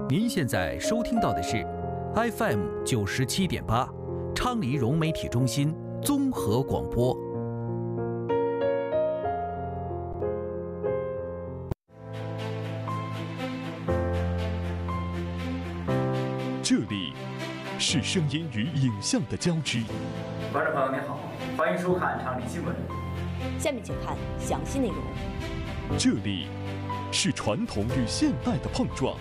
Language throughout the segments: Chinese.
您现在收听到的是 FM 97.8昌黎融媒体中心综合广播。 这里是声音与影像的交织。 观众朋友您好，欢迎收看昌黎新闻。 下面请看详细内容。 这里是传统与现代的碰撞。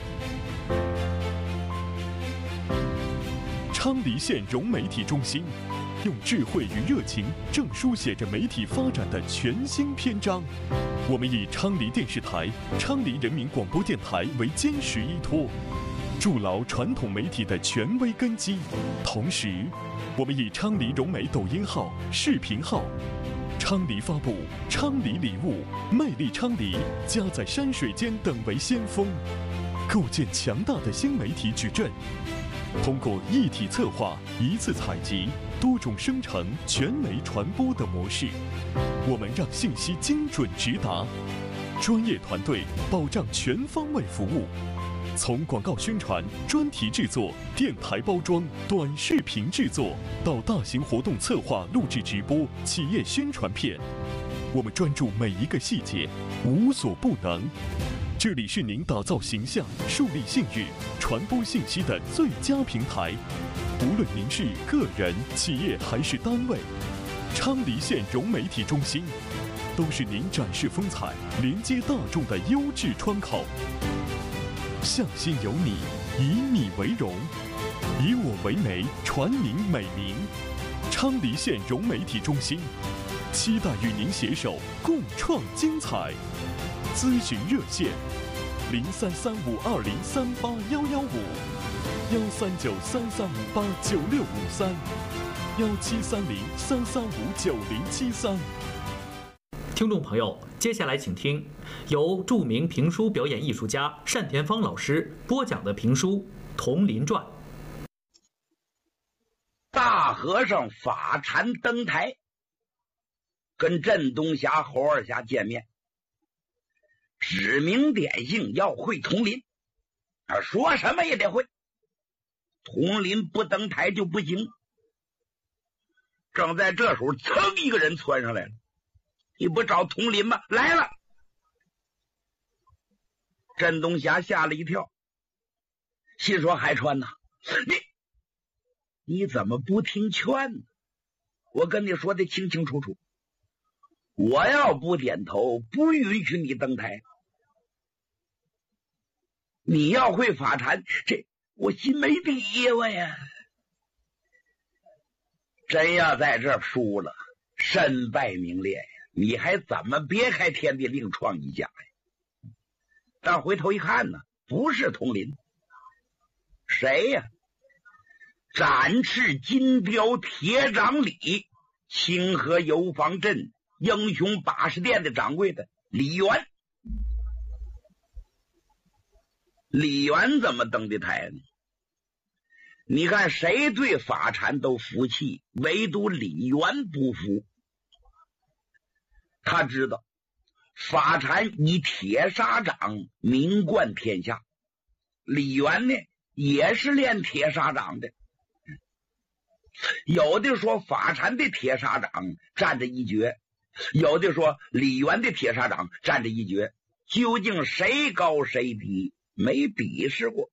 昌黎县融媒体中心用智慧与热情，正书写着媒体发展的全新篇章。我们以昌黎电视台、昌黎人民广播电台为坚实依托，筑牢传统媒体的权威根基。同时，我们以昌黎融媒抖音号、视频号、昌黎发布、昌黎礼物、魅力昌黎、家在山水间等为先锋，构建强大的新媒体矩阵。通过一体策划、一次采集、多种生成、全媒传播的模式，我们让信息精准直达，专业团队保障全方位服务。从广告宣传、专题制作、电台包装、短视频制作，到大型活动策划、录制直播、企业宣传片，我们专注每一个细节，无所不能。这里是您打造形象、树立信誉、传播信息的最佳平台。无论您是个人、企业还是单位，昌黎县融媒体中心都是您展示风采、连接大众的优质窗口。向心有你，以你为荣，以我为媒，传您美名。昌黎县融媒体中心期待与您携手共创精彩。咨询热线：033520381155，1393389653，173033599073。 听众朋友，接下来请听由著名评书表演艺术家单田芳老师播讲的评书《铜林传》。 大和尚法禅登台，跟镇东侠、侯二侠见面，指名点姓要会铜林，说什么也得会，铜林不登台就不行。正在这时候，噌一个人窜上来了，你不找铜林吗？来了。镇东侠吓了一跳，心说海川呐，你怎么不听劝呢？我跟你说的清清楚楚，我要不点头，不允许你登台。你要会法禅，这我心没底呀！真要在这输了，身败名裂呀！你还怎么别开天地另创一家呀？但回头一看呢，不是铜林，谁呀？展翅金雕铁掌李，清河油坊镇英雄80店的掌柜的李元。李元怎么登的台呢？你看谁对法禅都服气，唯独李元不服。他知道法禅以铁砂掌名冠天下，李元呢也是练铁砂掌的。有的说法禅的铁砂掌占着一绝，有的说李元的铁砂掌占着一绝，究竟谁高谁低没比试过。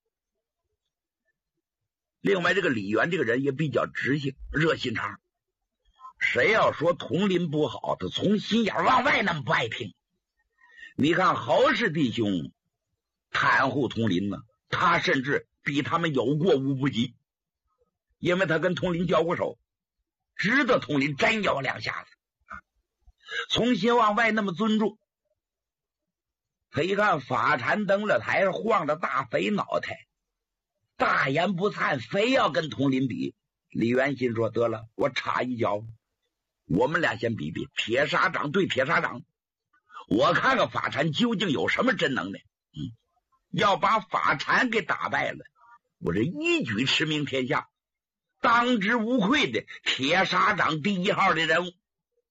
另外这个李元这个人也比较直性，热心肠，谁要说铜林不好，他从心眼往外那么不爱听。你看侯氏弟兄袒护铜林呢，他甚至比他们有过无不及，因为他跟铜林交过手，知道铜林真有两下子，从心往外那么尊重。他一看法禅登了台上，晃着大肥脑袋，大言不惭，非要跟铜林比。李元心说得了，我插一脚，我们俩先比比铁砂掌对铁砂掌，我看看法禅究竟有什么真能耐。要把法禅给打败了，我这一举驰名天下，当之无愧的铁砂掌第一号的人物。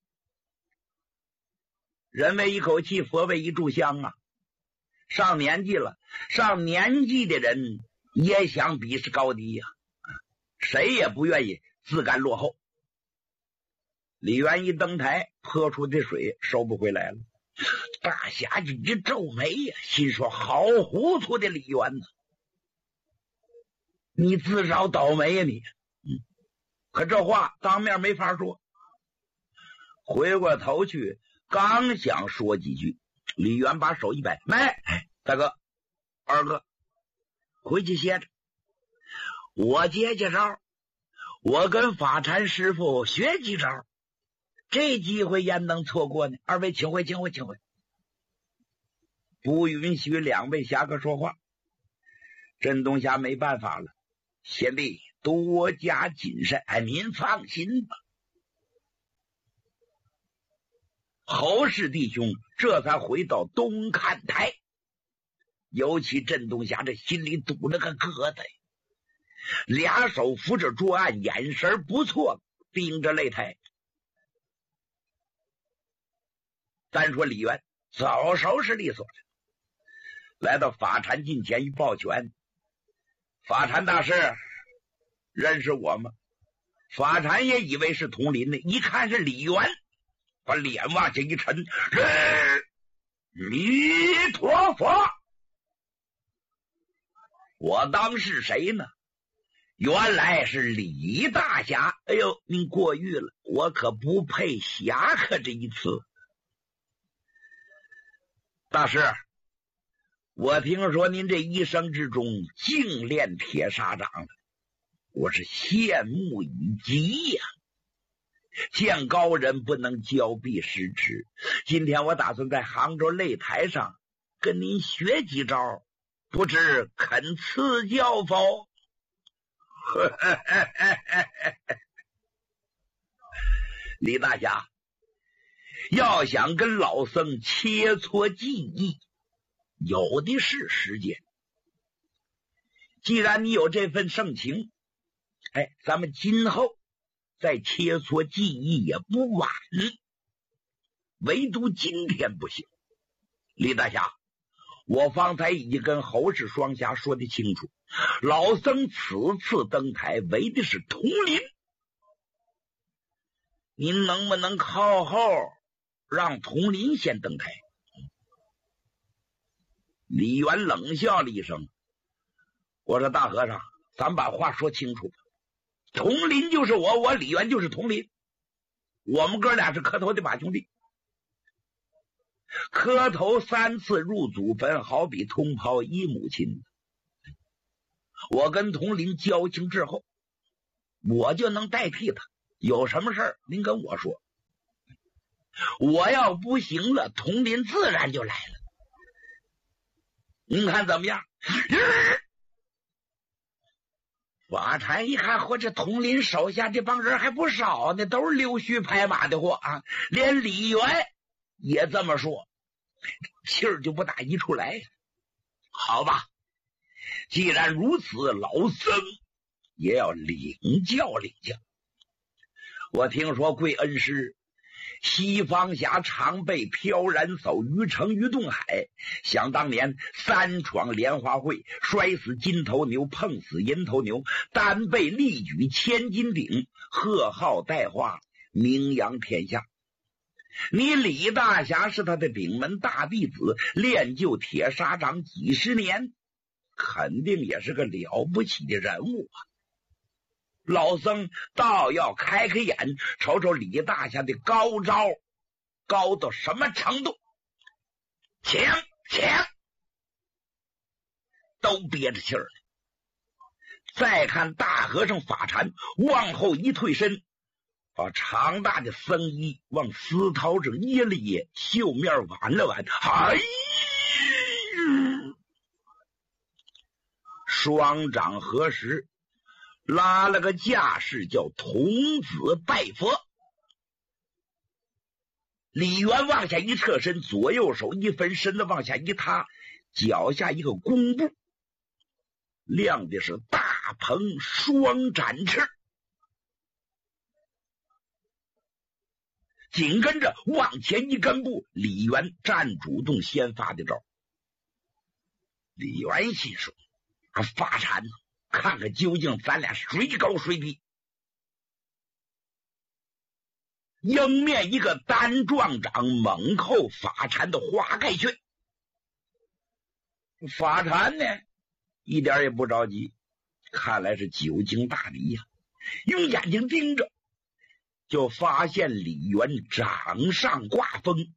人为一口气，佛为一炷香啊！上年纪了，上年纪的人也想比试高低呀，谁也不愿意自甘落后。李渊一登台，泼出的水收不回来了。大侠就一皱眉呀，心说好糊涂的李渊呢，你自找倒霉呀你。可这话当面没法说。回过头去刚想说几句，李渊把手一摆，大哥二哥回去歇着，我接招，我跟法禅师傅学几招，这机会焉能错过呢？二位请回。不允许两位侠客说话。镇东侠没办法了，贤弟多加谨慎，您放心吧。侯氏弟兄这才回到东看台，尤其镇东侠这心里堵了个疙瘩，俩手扶着桌案，眼神不错，盯着擂台。单说李渊早收拾利索了，来到法禅近前一抱拳，法禅大师认识我吗？法禅也以为是同林呢，一看是李渊，把脸往下一沉，弥陀佛，我当是谁呢？原来是李大侠。哎呦，您过誉了，我可不配侠客这一词。大师，我听说您这一生之中净练铁砂掌了，我是羡慕以极呀。见高人不能交臂失之，今天我打算在杭州擂台上跟您学几招，不知肯赐教否？李大侠，要想跟老僧切磋技艺，有的是时间。既然你有这份盛情，咱们今后再切磋技艺也不晚，唯独今天不行。李大侠，我方才已经跟侯氏双侠说得清楚，老僧此次登台为的是统领，您能不能靠后让统领先登台？李渊冷笑了一声，我说大和尚，咱把话说清楚吧。统领就是我李渊就是统领，我们哥俩是磕头的把兄弟。磕头3次入祖坟，好比同胞一母亲。我跟统领交情之后，我就能代替他，有什么事儿您跟我说，我要不行了，统领自然就来了。您看怎么样？法禅一看，或者统领手下这帮人还不少呢，都是溜须拍马的货啊，连李渊也这么说，气儿就不打一处来。好吧，既然如此，老僧也要领教。我听说贵恩师西方侠常备飘然叟，于城于东海，想当年3闯莲花会，摔死金头牛，碰死银头牛，单被力举千斤顶，贺号带花，名扬天下。你李大侠是他的丙门大弟子，练就铁砂掌几十年，肯定也是个了不起的人物啊。老僧倒要开眼，瞅瞅李大侠的高招高到什么程度。请都憋着气儿了。再看大和尚法禅往后一退身，把长大的僧衣往丝绦上掖了掖，袖面挽了挽，双掌合十，拉了个架势，叫童子拜佛。李渊往下一侧身，左右手一分，身子往下一塌，脚下一个弓步，亮的是大鹏双展翅。紧跟着往前一跟步，李渊站主动先发的招。李渊心说， 法禅看看究竟咱俩谁高谁低。迎面一个单壮掌猛扣法禅的花盖穴。法禅呢一点也不着急，看来是久经大礼呀，用眼睛盯着，就发现李元掌上挂风。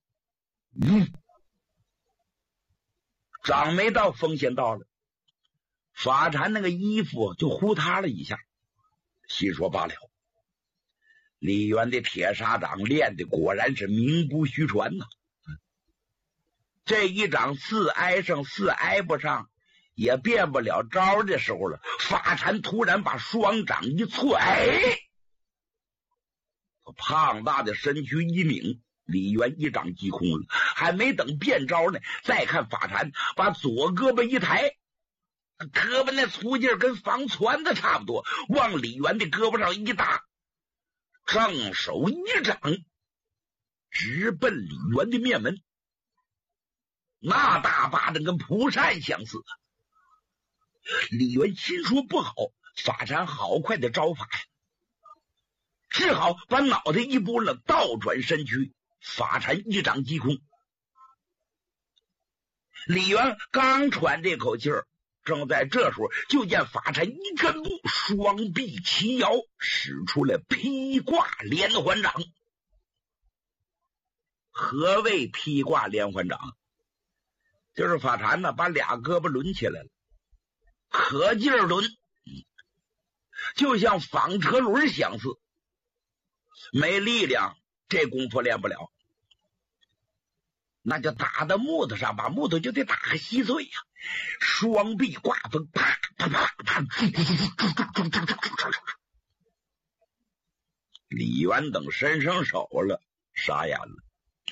掌没到，风先到了。法禅那个衣服就呼塌了一下，心说罢了，李元的铁砂掌练的果然是名不虚传呐。这一掌似挨上似挨不上，也变不了招的时候了。法禅突然把双掌一错，胖大的身躯一拧，李元一掌击空了。还没等变招呢，再看法禅把左胳膊一抬，胳膊那粗劲跟防船的差不多，往李元的胳膊上一搭，正手一掌直奔李元的面门。那大巴掌跟蒲扇相似。李元心说不好，法禅好快的招法呀，只好把脑袋一拨了，倒转身躯，法禅一掌击空。李元刚喘这口气儿，正在这时候，就见法禅一根步，双臂齐摇，使出了披挂连环掌。何谓披挂连环掌？就是法禅呢把俩胳膊抡起来了，可劲儿抡，就像纺车轮相似。没力量，这功夫练不了，那就打到木头上，把木头就得打个稀碎呀。双臂挂风，啪啪啪啪，李元等伸上手了，傻眼了。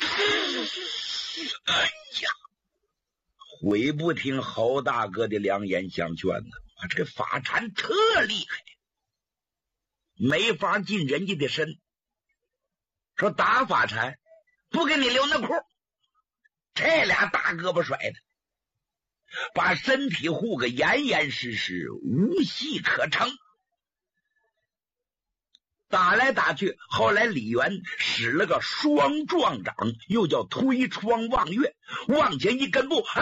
哎呀，悔不听侯大哥的良言相劝呢！这个法禅特厉害，没法进人家的身。说打法禅不给你留那空，这俩大胳膊甩的，把身体护个严严实实，无隙可乘。打来打去，后来李元使了个双撞掌，又叫推窗望月，往前一根步，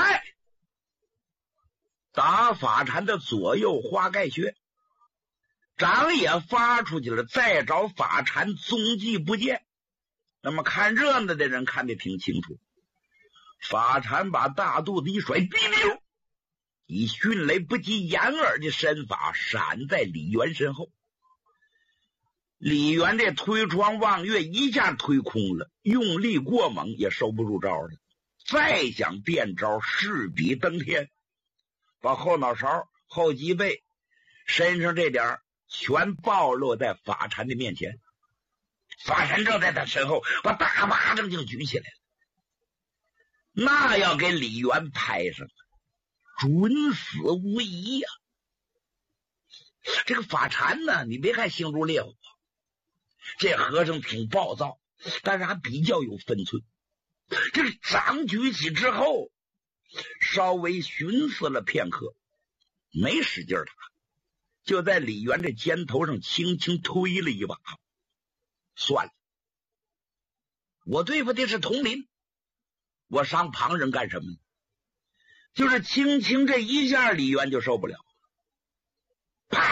打法禅的左右花盖穴，掌也发出去了，再找法禅踪迹不见。那么看热闹的人看得挺清楚，法禅把大肚子一甩，滴溜，以迅雷不及掩耳的身法闪在李元身后。李元这推窗望月一下推空了，用力过猛也收不住招了，再想变招势比登天，把后脑勺、后脊背、身上这点全暴露在法禅的面前。法禅正在他身后，把大巴掌就举起来了，那要给李元拍上，准死无疑呀。这个法禅呢，你别看性如烈火，这和尚挺暴躁，但是还比较有分寸。这个掌举起之后，稍微寻思了片刻，没使劲打，就在李元这肩头上轻轻推了一把。算了，我对付的是铜林，我伤旁人干什么呢？就是轻轻这一下，李元就受不了，啪！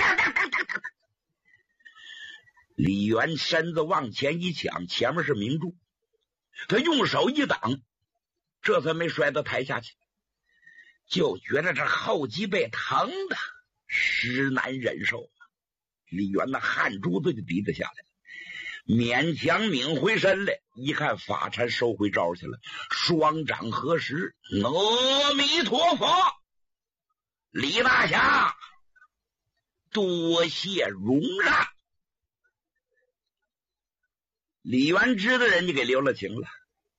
李元身子往前一抢，前面是明柱，他用手一挡，这才没摔到台下去，就觉得这后脊背疼的实难忍受。李元那汗珠子就滴了下来，勉强抿回身来，一看法禅收回招去了，双掌合十，阿弥陀佛，李大侠多谢容让。李元知道人家给留了情了，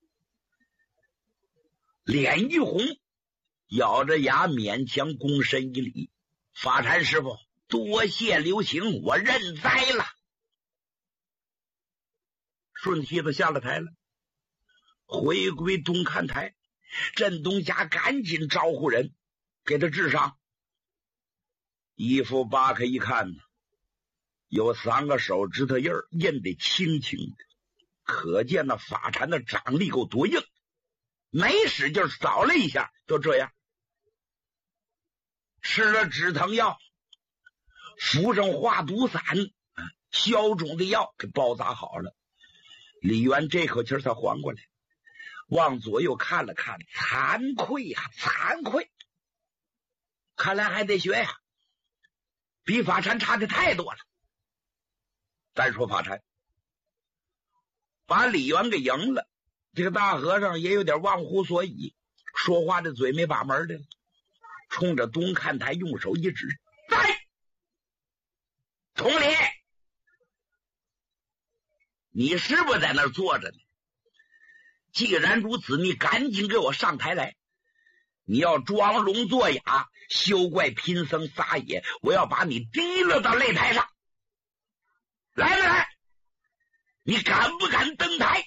脸一红，咬着牙勉强躬身一礼，法禅师傅多谢留情，我认栽了。顺梯子下了台了，回归东看台，镇东霞赶紧招呼人给他治伤。 衣服扒开一看，有3个手指头印儿，印得清清的，可见那法禅的掌力够多硬，没使劲扫了一下，就这样。吃了止疼药，服上化毒散，消肿的药给包扎好了。李渊这口气才缓过来，往左右看了看，惭愧呀，惭愧！看来还得学呀，比法禅差的太多了。单说法禅把李渊给赢了，这个大和尚也有点忘乎所以，说话的嘴没把门的了，冲着东看台用手一指：“在！同理，你是不是在那儿坐着呢？既然如此，你赶紧给我上台来！你要装聋作哑，休怪贫僧撒野，我要把你提了到擂台上！来不来？你敢不敢登台？”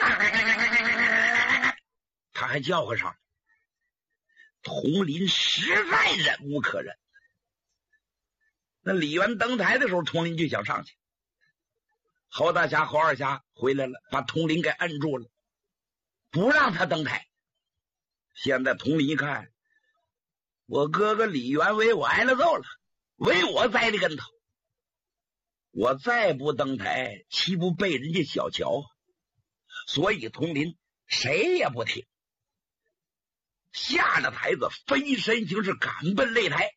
他还叫唤上，佟林实在忍无可忍。那李渊登台的时候，佟林就想上去，侯大侠、侯二侠回来了，把佟林给摁住了，不让他登台。现在佟林一看，我哥哥李渊为我挨了揍了，为我栽的跟头，我再不登台，岂不被人家小瞧？所以佟林谁也不听，下了台子，飞身形是赶奔擂台。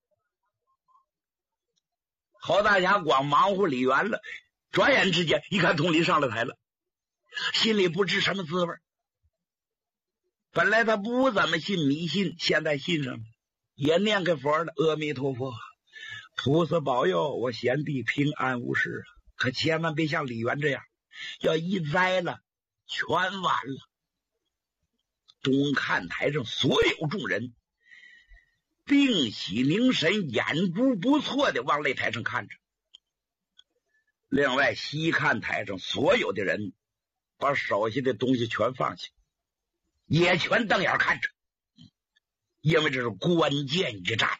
侯大侠光忙活李渊了，转眼之间一看佟林上了台了，心里不知什么滋味。本来他不怎么信迷信，现在信上了，也念个佛了，阿弥陀佛，菩萨保佑我贤弟平安无事。可千万别像李渊这样，要一栽了全完了。东看台上所有众人屏息凝神，眼珠不错的往擂台上看着。另外西看台上所有的人把手下的东西全放下，也全瞪眼看着，因为这是关键一战。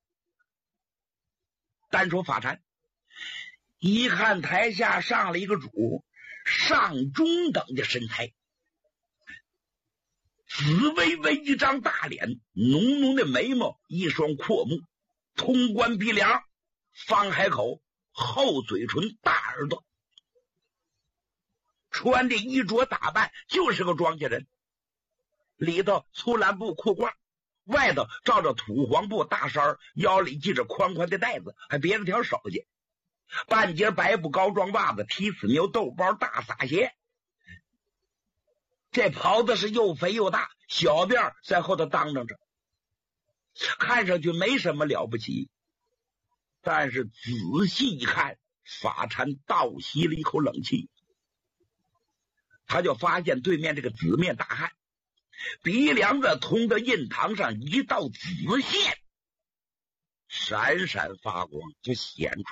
单说法禅，一看台下上了一个主，上中等的身材，紫微微一张大脸，浓浓的眉毛，一双阔目，通关鼻梁，方海口，厚嘴唇，大耳朵，穿的衣着打扮就是个庄稼人，里头粗蓝布裤褂，外头罩着土黄布大衫，腰里系着宽宽的带子，还别着条手巾，半截白布高装袜子，踢死牛豆包大撒鞋。这袍子是又肥又大，小辫在后头当着，看上去没什么了不起，但是仔细一看，法禅倒吸了一口冷气。他就发现对面这个紫面大汉鼻梁子通到印堂上一道紫线闪闪发光，就显出